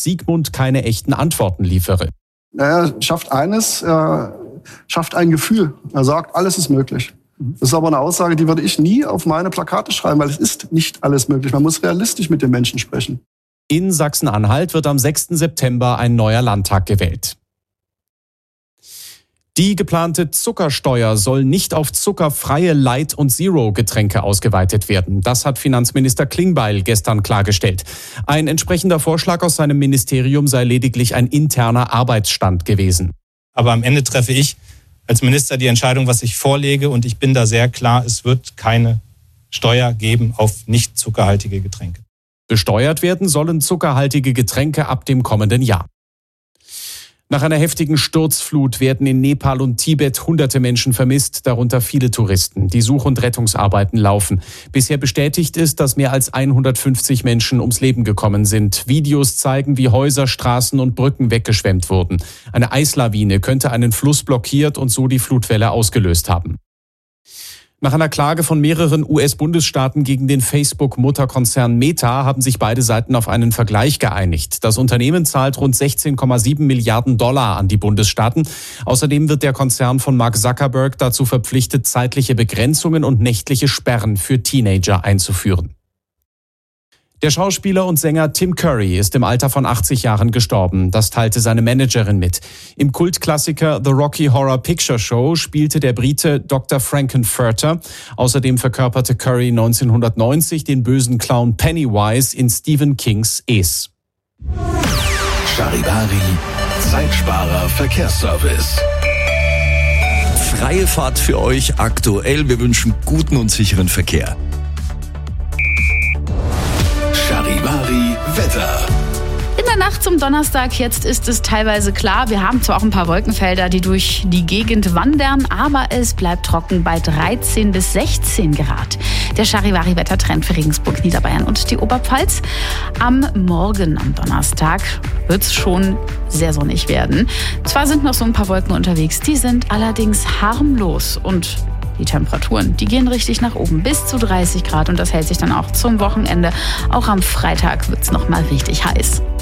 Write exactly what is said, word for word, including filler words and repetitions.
Sigmund keine echten Antworten liefere. Er schafft eines, er schafft ein Gefühl. Er sagt, alles ist möglich. Das ist aber eine Aussage, die würde ich nie auf meine Plakate schreiben, weil es ist nicht alles möglich. Man muss realistisch mit den Menschen sprechen. In Sachsen-Anhalt wird am sechsten September ein neuer Landtag gewählt. Die geplante Zuckersteuer soll nicht auf zuckerfreie Light- und Zero-Getränke ausgeweitet werden. Das hat Finanzminister Klingbeil gestern klargestellt. Ein entsprechender Vorschlag aus seinem Ministerium sei lediglich ein interner Arbeitsstand gewesen. Aber am Ende treffe ich als Minister die Entscheidung, was ich vorlege. Und ich bin da sehr klar, es wird keine Steuer geben auf nicht zuckerhaltige Getränke. Besteuert werden sollen zuckerhaltige Getränke ab dem kommenden Jahr. Nach einer heftigen Sturzflut werden in Nepal und Tibet hunderte Menschen vermisst, darunter viele Touristen. Die Such- und Rettungsarbeiten laufen. Bisher bestätigt ist, dass mehr als hundertfünfzig Menschen ums Leben gekommen sind. Videos zeigen, wie Häuser, Straßen und Brücken weggeschwemmt wurden. Eine Eislawine könnte einen Fluss blockiert und so die Flutwelle ausgelöst haben. Nach einer Klage von mehreren U S-Bundesstaaten gegen den Facebook-Mutterkonzern Meta haben sich beide Seiten auf einen Vergleich geeinigt. Das Unternehmen zahlt rund sechzehn Komma sieben Milliarden Dollar an die Bundesstaaten. Außerdem wird der Konzern von Mark Zuckerberg dazu verpflichtet, zeitliche Begrenzungen und nächtliche Sperren für Teenager einzuführen. Der Schauspieler und Sänger Tim Curry ist im Alter von achtzig Jahren gestorben. Das teilte seine Managerin mit. Im Kultklassiker The Rocky Horror Picture Show spielte der Brite Doktor Frankenfurter. Außerdem verkörperte Curry neunzehnhundertneunzig den bösen Clown Pennywise in Stephen Kings Es. Charivari, Zeitsparer Verkehrsservice. Freie Fahrt für euch aktuell. Wir wünschen guten und sicheren Verkehr. Charivari Wetter. In der Nacht zum Donnerstag, jetzt ist es teilweise klar. Wir haben zwar auch ein paar Wolkenfelder, die durch die Gegend wandern, aber es bleibt trocken bei dreizehn bis sechzehn Grad. Der Charivari-Wettertrend für Regensburg, Niederbayern und die Oberpfalz. Am Morgen, am Donnerstag, wird es schon sehr sonnig werden. Zwar sind noch so ein paar Wolken unterwegs, die sind allerdings harmlos und die Temperaturen, die gehen richtig nach oben, bis zu dreißig Grad und das hält sich dann auch zum Wochenende. Auch am Freitag wird es noch mal richtig heiß.